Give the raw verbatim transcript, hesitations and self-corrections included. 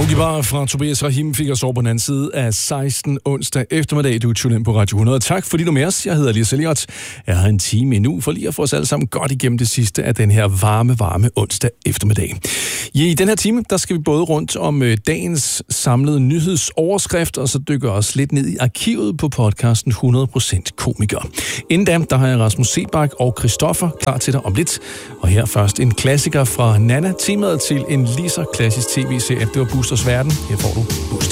Mugibar fra Tobias Rahim fik os over på den anden side af seksten onsdag eftermiddag. Du er tunet ind på Radio hundrede. Tak fordi du er med os. Jeg hedder Lise Elliot. Jeg har en time endnu for lige at få os alle sammen godt igennem det sidste af den her varme, varme onsdag eftermiddag. I den her time, der skal vi både rundt om dagens samlede nyhedsoverskrift, og så dykker også lidt ned i arkivet på podcasten hundrede procent komiker. Inden da, der har jeg Rasmus Sebak og Christoffer klar til dig om lidt. Og her først en klassiker fra Nana, temaet til en lige så klassisk tv-serie. Det var Boosters Verden. Her får du Booster.